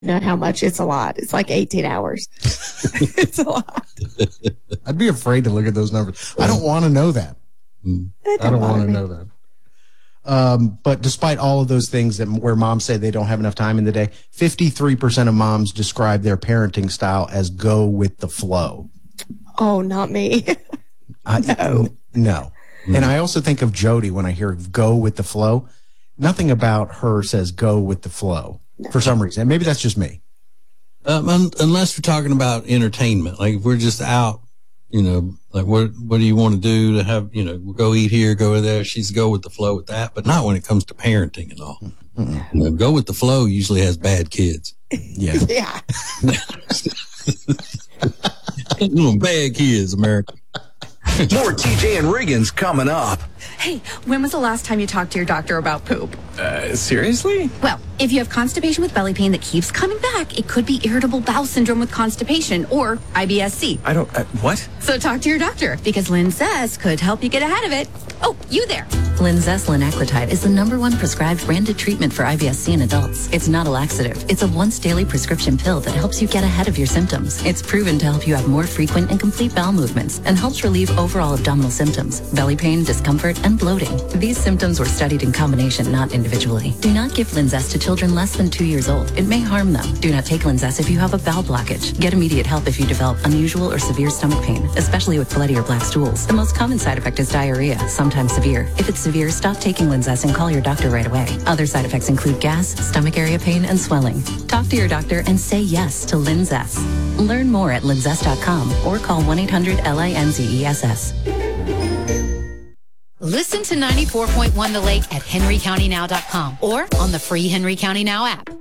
know how much. It's a lot. It's like 18 hours. It's a lot. I'd be afraid to look at those numbers. I don't want to know that. I don't want to know that. But despite all of those things where moms say they don't have enough time in the day, 53% of moms describe their parenting style as go with the flow. Oh, not me. No. And I also think of Jody when I hear go with the flow. Nothing about her says go with the flow for some reason. Maybe that's just me. Unless we're talking about entertainment, like if we're just out, like what do you want to do to have, we'll go eat here, go there. She's go with the flow with that, but not when it comes to parenting at all. Go with the flow usually has bad kids. Yeah. Yeah. Bad kids, America. More TJ and Regan's coming up. Hey, when was the last time you talked to your doctor about poop? Seriously? Well, if you have constipation with belly pain that keeps coming back, it could be irritable bowel syndrome with constipation or IBS-C. I don't, what? So talk to your doctor because Linzess could help you get ahead of it. Oh, you there. Linzess linaclotide is the #1 prescribed branded treatment for IBS-C in adults. It's not a laxative. It's a once daily prescription pill that helps you get ahead of your symptoms. It's proven to help you have more frequent and complete bowel movements and helps relieve overall abdominal symptoms, belly pain, discomfort, and bloating. These symptoms were studied in combination, not individually. Do not give Linzess to children less than 2 years old. It may harm them. Do not take Linzess if you have a bowel blockage. Get immediate help if you develop unusual or severe stomach pain, especially with bloody or black stools. The most common side effect is diarrhea, sometimes severe. If it's severe, stop taking Linzess and call your doctor right away. Other side effects include gas, stomach area pain, and swelling. Talk to your doctor and say yes to Linzess. Learn more at linzess.com or call 1-800-LINZESS. Listen to 94.1 The Lake at henrycountynow.com or on the free Henry County Now app.